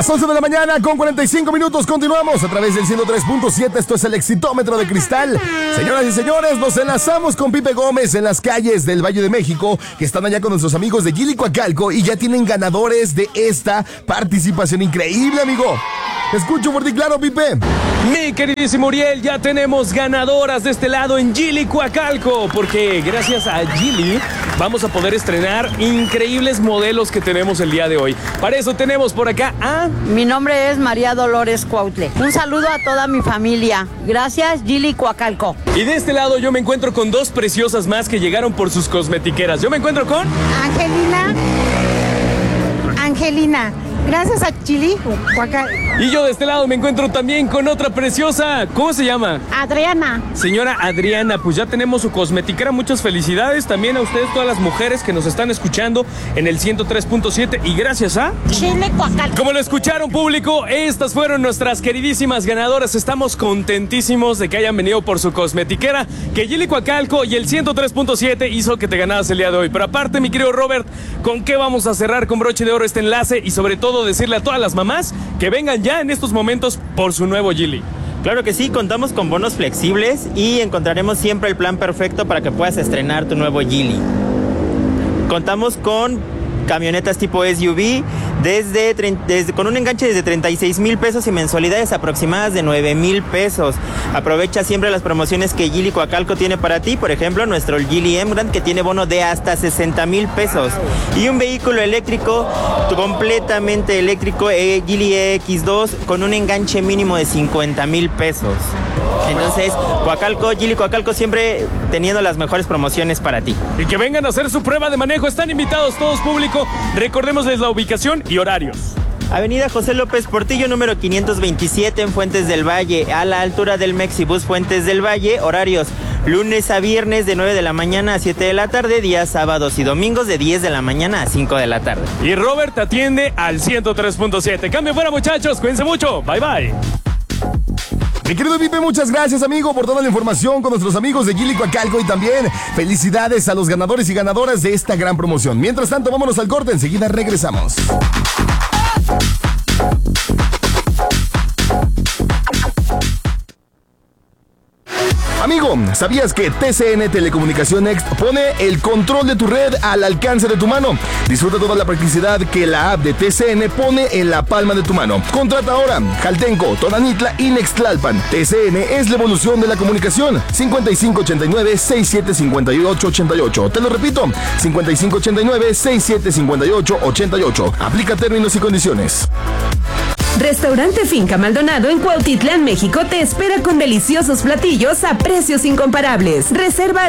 Las 11 de la mañana con 45 minutos continuamos a través del 103.7. Esto es el Exitómetro de Cristal. Señoras y señores, nos enlazamos con Pipe Gómez en las calles del Valle de México, que están allá con nuestros amigos de Gilicoacalco y ya tienen ganadores de esta participación increíble, amigo. Te escucho fuerte y claro, Pipe. Mi queridísimo Uriel, ya tenemos ganadoras de este lado en Gilicoacalco, porque gracias a Gili vamos a poder estrenar increíbles modelos que tenemos el día de hoy. Para eso tenemos por acá a... Mi nombre es María Dolores Cuautle. Un saludo a toda mi familia. Gracias, Gilicoacalco. Y de este lado yo me encuentro con dos preciosas más que llegaron por sus cosmetiqueras. Yo me encuentro con... Angelina. Gracias a Chili. Y yo de este lado me encuentro también con otra preciosa. ¿Cómo se llama? Adriana. Señora Adriana, pues ya tenemos su cosmetiquera. Muchas felicidades también a ustedes, todas las mujeres que nos están escuchando en el 103.7. Y gracias a... Gilicoacalco. Como lo escucharon, público, estas fueron nuestras queridísimas ganadoras. Estamos contentísimos de que hayan venido por su cosmetiquera, que Gilicoacalco y el 103.7 hizo que te ganaras el día de hoy. Pero aparte, mi querido Robert, ¿con qué vamos a cerrar con broche de oro este enlace? Y sobre todo decirle a todas las mamás que vengan ya en estos momentos por su nuevo Gili. Claro que sí, contamos con bonos flexibles y encontraremos siempre el plan perfecto para que puedas estrenar tu nuevo Gili. Contamos con camionetas tipo SUV con un enganche desde 36,000 pesos y mensualidades aproximadas de 9,000 pesos. Aprovecha siempre las promociones que Gilicoacalco tiene para ti, por ejemplo, nuestro Gili Emgrand, que tiene bono de hasta 60,000 pesos. Y un vehículo eléctrico, completamente eléctrico, Gili EX2, con un enganche mínimo de 50,000 pesos. Entonces, Gilicoacalco siempre teniendo las mejores promociones para ti. Y que vengan a hacer su prueba de manejo. Están invitados todos, público. Recordémosles la ubicación y horarios. Avenida José López Portillo, número 527 en Fuentes del Valle, a la altura del Mexibus Fuentes del Valle. Horarios: lunes a viernes de 9 de la mañana a 7 de la tarde, días sábados y domingos de 10 de la mañana a 5 de la tarde. Y Robert atiende al 103.7. Cambio fuera, muchachos. Cuídense mucho. Bye, bye. Mi querido Pipe, muchas gracias, amigo, por toda la información con nuestros amigos de Gilicoacalco y también felicidades a los ganadores y ganadoras de esta gran promoción. Mientras tanto, vámonos al corte, enseguida regresamos. Amigo, ¿sabías que TCN Telecomunicación Next pone el control de tu red al alcance de tu mano? Disfruta toda la practicidad que la app de TCN pone en la palma de tu mano. Contrata ahora Jaltenco, Tonanitla y Nextlalpan. TCN es la evolución de la comunicación. 5589-675888. Te lo repito, 5589-675888. Aplica términos y condiciones. Restaurante Finca Maldonado en Cuautitlán, México te espera con deliciosos platillos a precios incomparables. Reserva al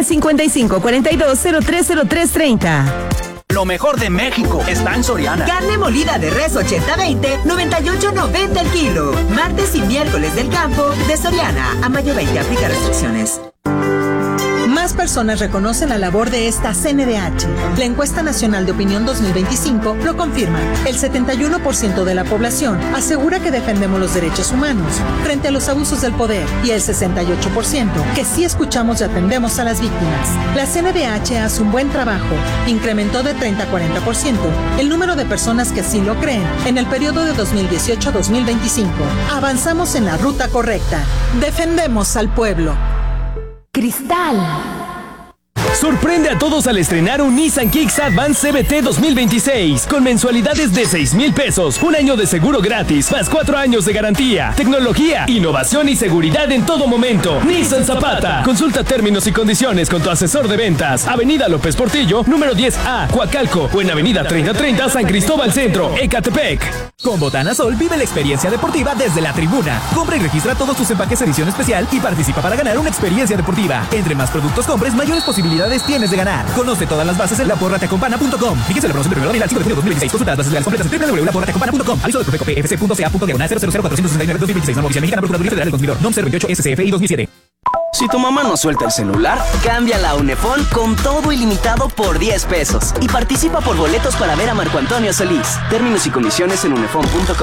5542-030330. Lo mejor de México está en Soriana. Carne molida de res 80-20, 98.90 el kilo. Martes y miércoles del campo de Soriana. A mayo 20 aplica restricciones. Más personas reconocen la labor de esta CNDH. La encuesta nacional de opinión 2025 lo confirma. El 71% de la población asegura que defendemos los derechos humanos frente a los abusos del poder y el 68% que sí escuchamos y atendemos a las víctimas. La CNDH hace un buen trabajo. Incrementó de 30 a 40% el número de personas que así lo creen en el periodo de 2018 a 2025. Avanzamos en la ruta correcta. Defendemos al pueblo. Cristal. Sorprende a todos al estrenar un Nissan Kicks Advance CVT 2026 con mensualidades de 6,000 pesos, un año de seguro gratis, más 4 años de garantía, tecnología, innovación y seguridad en todo momento. Nissan Zapata. Consulta términos y condiciones con tu asesor de ventas. Avenida López Portillo, número 10A, Coacalco, o en Avenida 3030, San Cristóbal Centro, Ecatepec. Con Botana Sol vive la experiencia deportiva desde la tribuna. Compra y registra todos tus empaques edición especial y participa para ganar una experiencia deportiva. Entre más productos compres, mayores posibilidades tienes de ganar. Conoce todas las bases en laporrateacompana.com. Fíjense la promoción de 1 de abril al 5 de junio de 2026. Consulta las bases legales completas en www.laporrateacompana.com. Aviso de Profeco PFC.ca.0000469-2026. Norma Oficial Mexicana Procuraduría Federal del Consumidor. NOM 028 SCFI 2007. Si tu mamá no suelta el celular, cámbiala a Unefón con todo ilimitado por 10 pesos. Y participa por boletos para ver a Marco Antonio Solís. Términos y condiciones en unefón.com.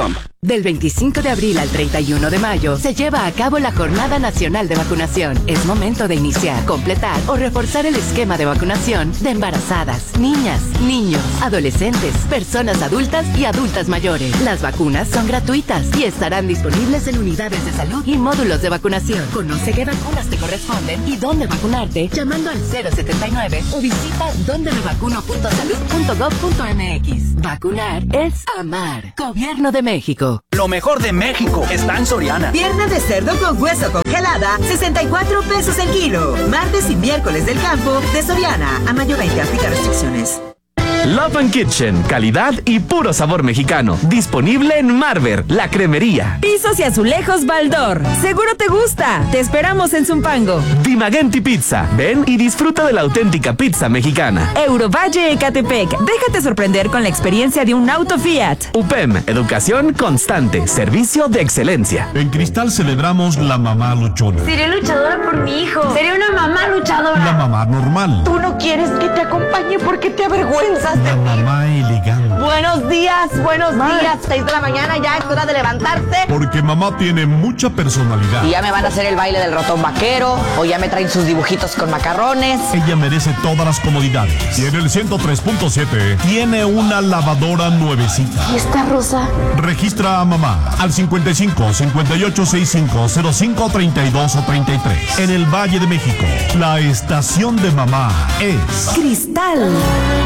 Del 25 de abril al 31 de mayo se lleva a cabo la Jornada Nacional de Vacunación. Es momento de iniciar, completar o reforzar el esquema de vacunación de embarazadas, niñas, niños, adolescentes, personas adultas y adultas mayores. Las vacunas son gratuitas y estarán disponibles en unidades de salud y módulos de vacunación. Conoce qué vacunas te corresponden y dónde vacunarte llamando al 079 o visita dondemevacuno.salud.gov.mx. Vacunar es amar. Gobierno de México. Lo mejor de México está en Soriana. Pierna de cerdo con hueso congelada, 64 pesos el kilo. Martes y miércoles del campo de Soriana. A mayo 20, aplica restricciones. Love and Kitchen, calidad y puro sabor mexicano. Disponible en Marver, la cremería. Pisos y azulejos Baldor. Seguro te gusta. Te esperamos en Zumpango. Dimagenti Pizza. Ven y disfruta de la auténtica pizza mexicana. Eurovalle Ecatepec. Déjate sorprender con la experiencia de un auto Fiat. UPEM, educación constante, servicio de excelencia. En Cristal celebramos la mamá luchona. Seré luchadora por mi hijo. Seré una mamá luchadora. La mamá normal. Tú no quieres que te acompañe porque te avergüenzas. La mamá elegante. Buenos días, 6 de la mañana, ya es hora de levantarse. Porque mamá tiene mucha personalidad. Y ya me van a hacer el baile del ratón vaquero, o ya me traen sus dibujitos con macarrones. Ella merece todas las comodidades. Y en el 103.7 tiene una lavadora nuevecita. ¿Y esta rosa? Registra a mamá al 55 58 65 05 32 o 33. En el Valle de México, la estación de mamá es Cristal.